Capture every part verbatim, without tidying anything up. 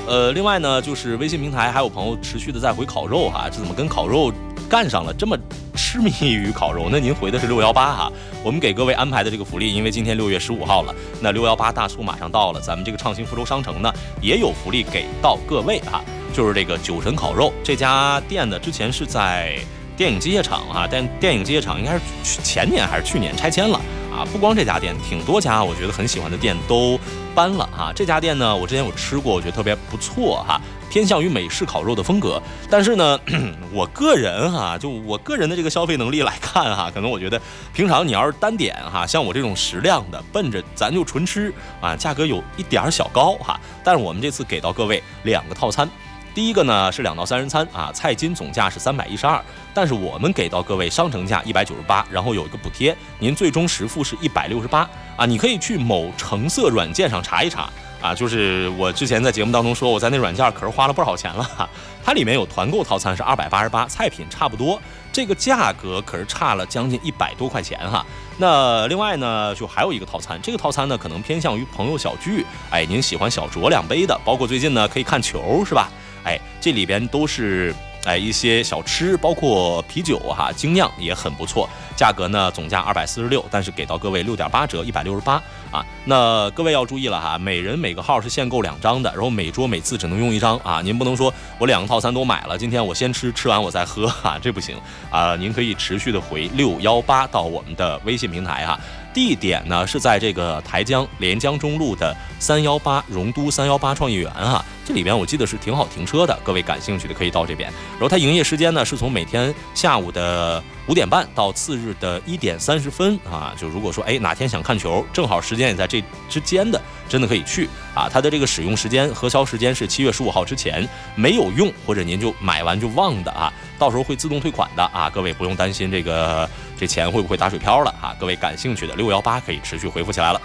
呃，另外呢，就是微信平台还有朋友持续的在回烤肉哈，这怎么跟烤肉干上了？这么痴迷于烤肉？那您回的是六幺八哈，我们给各位安排的这个福利，因为今天六月十五号了，那六幺八大促马上到了，咱们这个畅行福州商城呢也有福利给到各位哈，就是这个酒神烤肉这家店呢，之前是在电影机械厂哈，但电影机械厂应该是前年还是去年拆迁了啊。不光这家店，挺多家我觉得很喜欢的店都搬了啊。这家店呢，我之前有吃过，我觉得特别不错哈，偏向于美式烤肉的风格。但是呢，我个人哈，就我个人的这个消费能力来看哈，可能我觉得平常你要是单点哈，像我这种食量的，奔着咱就纯吃啊，价格有一点小高哈。但是我们这次给到各位两个套餐。第一个呢是两到三人餐啊，菜金总价是三百一十二，但是我们给到各位商城价一百九十八，然后有一个补贴，您最终实付是一百六十八啊。你可以去某橙色软件上查一查啊，就是我之前在节目当中说，我在那软件可是花了不少钱了哈。它里面有团购套餐是二百八十八，菜品差不多，这个价格可是差了将近一百多块钱哈。那另外呢，就还有一个套餐，这个套餐呢可能偏向于朋友小聚，哎，您喜欢小酌两杯的，包括最近呢可以看球是吧？哎，这里边都是哎一些小吃，包括啤酒哈，精酿也很不错。价格呢总价二百四十六，但是给到各位六点八折，一百六十八啊。那各位要注意了哈，每人每个号是限购两张的，然后每桌每次只能用一张啊。您不能说我两个套餐都买了，今天我先吃，吃完我再喝哈，这不行啊。您可以持续的回六幺八到我们的微信平台哈。地点呢是在这个台江连江中路的三幺八荣都三幺八创意园哈，这里边我记得是挺好停车的，各位感兴趣的可以到这边。然后它营业时间呢是从每天下午的五点半到次日的一点三十分啊，就如果说哎哪天想看球，正好时间也在这之间的，真的可以去啊。它的这个使用时间核销时间是七月十五号之前，没有用或者您就买完就忘的啊，到时候会自动退款的啊，各位不用担心这个这钱会不会打水漂了啊。各位感兴趣的六幺八可以持续回复起来了。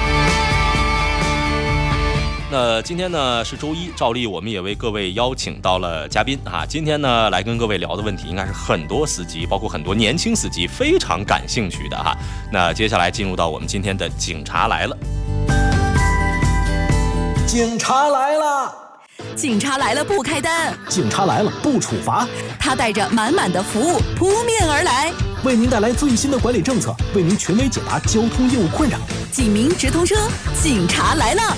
那今天呢是周一，照例我们也为各位邀请到了嘉宾啊。今天呢来跟各位聊的问题，应该是很多司机，包括很多年轻司机非常感兴趣的哈。那接下来进入到我们今天的警察来了。 警察来了！ 警察来了不开单， 警察来了不处罚， 他带着满满的服务扑面而来， 为您带来最新的管理政策，为您权威解答交通业务困扰。 警民直通车，警察来了！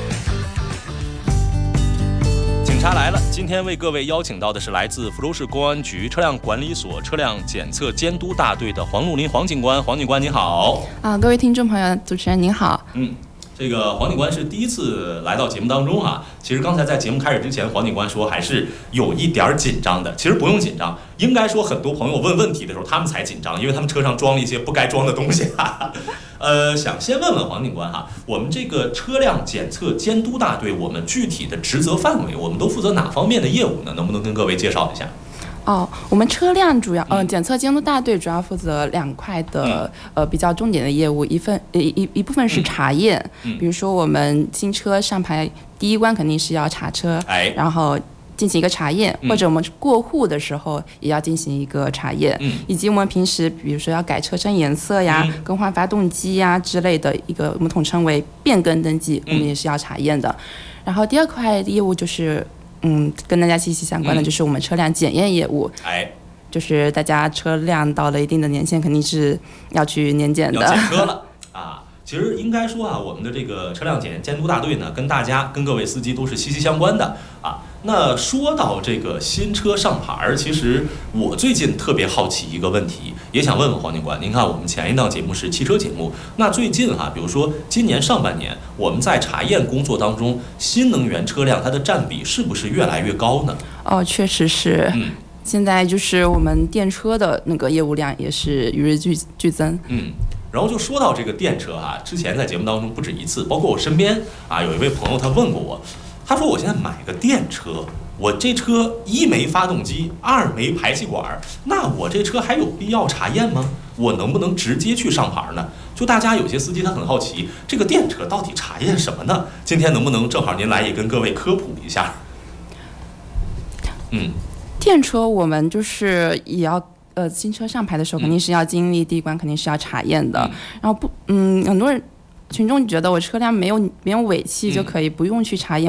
警察来了，今天为各位邀请到的是来自福州市公安局车辆管理所车辆检测监督大队的黄路林黄警官。黄警官您好。 啊，各位听众朋友，主持人您好。 嗯。这个黄警官是第一次来到节目当中啊，其实刚才在节目开始之前，黄警官说还是有一点紧张的。其实不用紧张，应该说很多朋友问问题的时候，他们才紧张，因为他们车上装了一些不该装的东西。哈，呃，想先问问黄警官哈，我们这个车辆检测监督大队，我们具体的职责范围，我们都负责哪方面的业务呢？能不能跟各位介绍一下？ 哦，我们车辆主要呃检测监督大队主要负责两块的、嗯、呃比较重点的业务，一份一一一部分是查验、嗯嗯，比如说我们新车上牌第一关肯定是要查车，哎，然后进行一个查验、嗯，或者我们过户的时候也要进行一个查验，嗯，以及我们平时比如说要改车身颜色呀、嗯、更换发动机呀之类的一个我们统称为变更登记，我们也是要查验的。然后第二块业务就是嗯，跟大家息息相关的就是我们车辆检验业务，哎、嗯，就是大家车辆到了一定的年限，肯定是要去年检的， 要检车了啊。其实应该说啊，我们的这个车辆检验监督大队呢，跟大家、跟各位司机都是息息相关的啊。那说到这个新车上牌，其实我最近特别好奇一个问题，也想问问黄警官。您看，我们前一档节目是汽车节目，那最近哈、啊，比如说今年上半年，我们在查验工作当中，新能源车辆它的占比是不是越来越高呢？ 哦，确实是。嗯。现在就是我们电车的那个业务量也是与日俱俱增。 嗯。然后就说到这个电车啊，之前在节目当中不止一次，包括我身边啊有一位朋友他问过我，他说我现在买个电车，我这车一没发动机，二没排气管，那我这车还有必要查验吗？我能不能直接去上牌呢？就大家有些司机他很好奇，这个电车到底查验什么呢？今天能不能正好您来也跟各位科普一下？ 嗯，电车我们就是也要。呃，新车上牌的时候肯定是要经历第一关，肯定是要查验的。嗯、然后不，嗯，很多人群众觉得我车辆没有没有尾气就可以不用去查验。